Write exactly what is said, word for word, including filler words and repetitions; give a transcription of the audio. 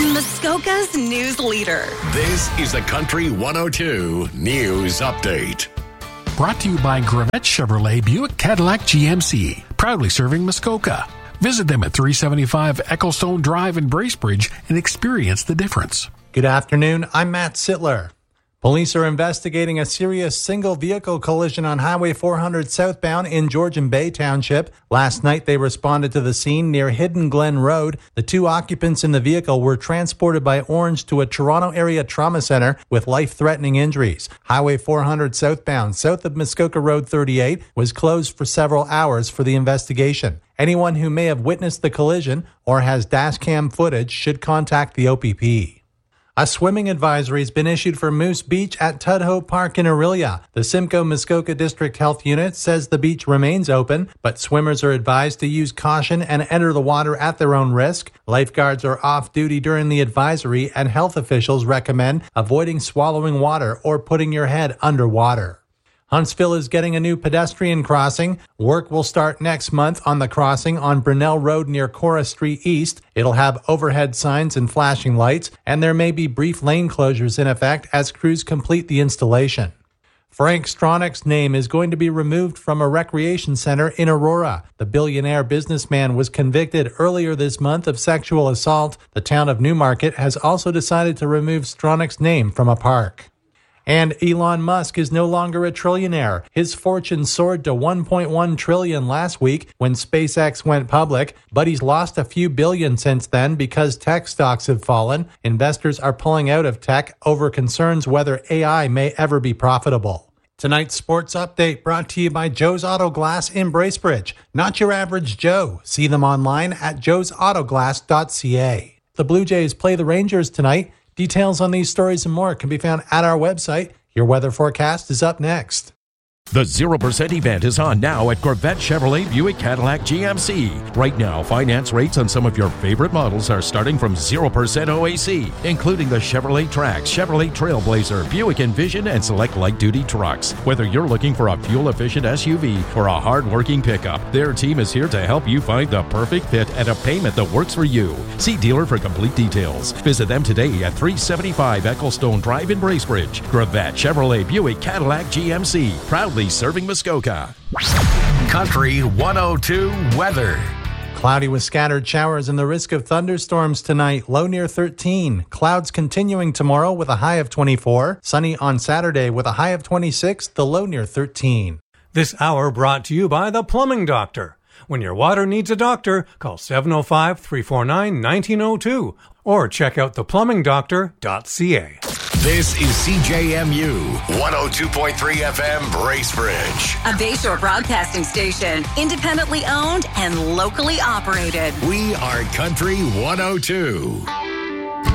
from Muskoka's news leader. This is the Country one oh two News Update. Brought to you by Gravette Chevrolet Buick Cadillac G M C, proudly serving Muskoka. Visit them at three seventy-five Ecclestone Drive in Bracebridge and experience the difference. Good afternoon, I'm Matt Sittler. Police are investigating a serious single-vehicle collision on Highway four hundred southbound in Georgian Bay Township. Last night, they responded to the scene near Hidden Glen Road. The two occupants in the vehicle were transported by Orange to a Toronto area trauma center with life-threatening injuries. Highway four hundred southbound, south of Muskoka Road thirty-eight, was closed for several hours for the investigation. Anyone who may have witnessed the collision or has dashcam footage should contact the O P P. A swimming advisory has been issued for Moose Beach at Tudhope Park in Orillia. The Simcoe Muskoka District Health Unit says the beach remains open, but swimmers are advised to use caution and enter the water at their own risk. Lifeguards are off duty during the advisory, and health officials recommend avoiding swallowing water or putting your head underwater. Huntsville is getting a new pedestrian crossing. Work will start next month on the crossing on Brunel Road near Cora Street East. It'll have overhead signs and flashing lights, and there may be brief lane closures in effect as crews complete the installation. Frank Stronach's name is going to be removed from a recreation center in Aurora. The billionaire businessman was convicted earlier this month of sexual assault. The town of Newmarket has also decided to remove Stronach's name from a park. And Elon Musk is no longer a trillionaire. His fortune soared to one point one trillion dollars last week when SpaceX went public, but he's lost a few billion since then because tech stocks have fallen. Investors are pulling out of tech over concerns whether A I may ever be profitable. Tonight's sports update brought to you by Joe's Auto Glass in Bracebridge. Not your average Joe. See them online at joes auto glass dot c a. The Blue Jays play the Rangers tonight. Details on these stories and more can be found at our website. Your weather forecast is up next. The zero percent event is on now at Gravette Chevrolet Buick Cadillac G M C. Right now, finance rates on some of your favorite models are starting from zero percent O A C, including the Chevrolet Trax, Chevrolet Trailblazer, Buick Envision, and select light-duty trucks. Whether you're looking for a fuel-efficient S U V or a hard-working pickup, their team is here to help you find the perfect fit at a payment that works for you. See dealer for complete details. Visit them today at three seventy-five Ecclestone Drive in Bracebridge. Gravette Chevrolet Buick Cadillac G M C, proudly serving Muskoka. Country one oh two weather. Cloudy with scattered showers and the risk of thunderstorms tonight. Low near thirteen. Clouds continuing tomorrow with a high of twenty-four. Sunny on Saturday with a high of twenty-six. The low near thirteen. This hour brought to you by the Plumbing Doctor. When your water needs a doctor, call seven oh five, three four nine, one nine oh two or check out the plumbing doctor dot c a. This is C J M U one oh two point three F M Bracebridge. A Bayshore broadcasting station, independently owned and locally operated. We are Country one oh two.